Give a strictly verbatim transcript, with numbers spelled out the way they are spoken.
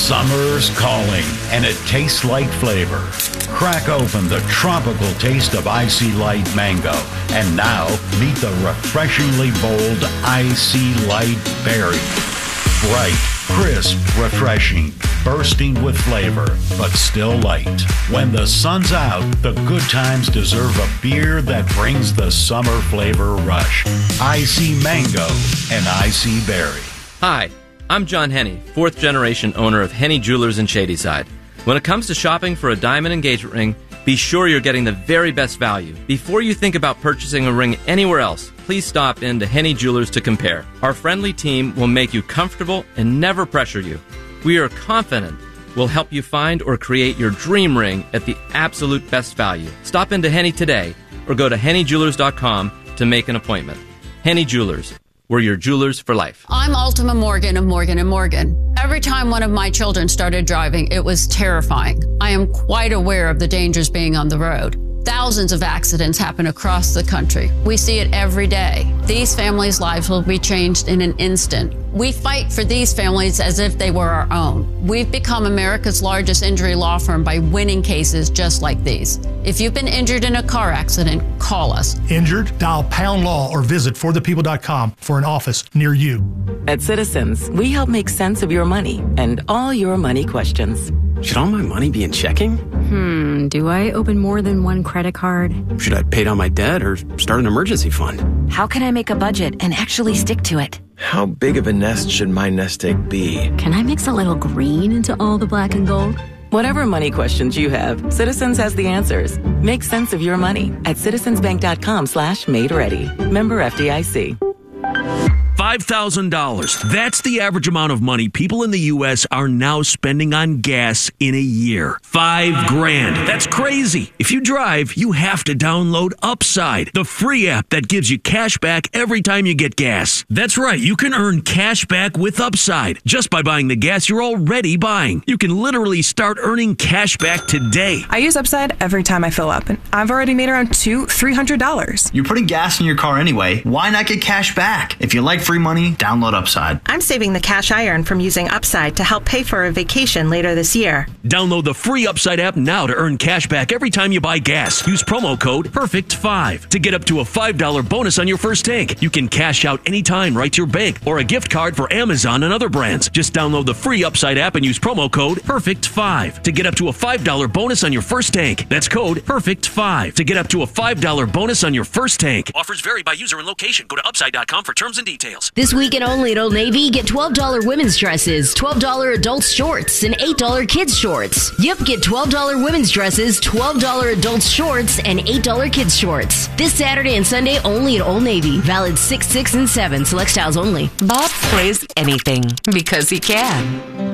Summer's calling, and it tastes like flavor. Crack open the tropical taste of Icy Light Mango, and now meet the refreshingly bold Icy Light Berry. Bright, crisp, refreshing, bursting with flavor, but still light. When the sun's out, the good times deserve a beer that brings the summer flavor rush. Icy Mango and Icy Berry. Hi, I'm John Henney, fourth generation owner of Henney Jewelers in Shadyside. When it comes to shopping for a diamond engagement ring, be sure you're getting the very best value. Before you think about purchasing a ring anywhere else, please stop in to Henney Jewelers to compare. Our friendly team will make you comfortable and never pressure you. We are confident we'll help you find or create your dream ring at the absolute best value. Stop into Henney today or go to Henney Jewelers dot com to make an appointment. Henney Jewelers. We're your jewelers for life. I'm Ultima Morgan of Morgan and Morgan. Every time one of my children started driving, it was terrifying. I am quite aware of the dangers being on the road. Thousands of accidents happen across the country. We see it every day. These families' lives will be changed in an instant. We fight for these families as if they were our own. We've become America's largest injury law firm by winning cases just like these. If you've been injured in a car accident, call us. Injured? Dial pound law or visit for the people dot com for an office near you. At Citizens, we help make sense of your money and all your money questions. Should all my money be in checking? Hmm, do I open more than one credit card? Should I pay down my debt or start an emergency fund? How can I make a budget and actually stick to it? How big of a nest should my nest egg be? Can I mix a little green into all the black and gold? Whatever money questions you have, Citizens has the answers. Make sense of your money at citizensbank.com slash made ready. Member F D I C. five thousand dollars. That's the average amount of money people in the U S are now spending on gas in a year. Five grand. That's crazy. If you drive, you have to download Upside, the free app that gives you cash back every time you get gas. That's right. You can earn cash back with Upside just by buying the gas you're already buying. You can literally start earning cash back today. I use Upside every time I fill up, and I've already made around two, three hundred dollars. You're putting gas in your car anyway. Why not get cash back? If you like free money, download Upside. I'm saving the cash I earn from using Upside to help pay for a vacation later this year. Download the free Upside app now to earn cash back every time you buy gas. Use promo code perfect five to get up to a five dollars bonus on your first tank. You can cash out anytime right to your bank or a gift card for Amazon and other brands. Just download the free Upside app and use promo code perfect five to get up to a five dollars bonus on your first tank. That's code perfect five to get up to a five dollars bonus on your first tank. Offers vary by user and location. Go to upside dot com for terms and details. This weekend only at Old Navy, get twelve dollars women's dresses, twelve dollars adults shorts, and eight dollars kids shorts. Yep, get twelve dollars women's dresses, twelve dollars adults shorts, and eight dollars kids shorts. This Saturday and Sunday only at Old Navy. Valid six, six, and seven. Select styles only. Bob plays anything because he can.